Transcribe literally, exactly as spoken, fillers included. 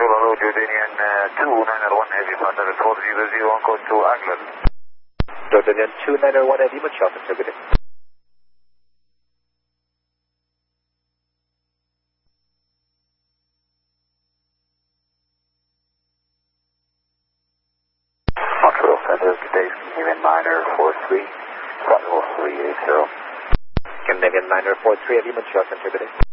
Hello, Jordanian uh, two nine one Heavy Partner four zero zero on code to Aglan. Jordanian two nine one Heavy Machop interpreted. Montreal Center, today's Canadian Miner four three, Frontal three eight zero. Canadian Miner four three Heavy Machop interpreted.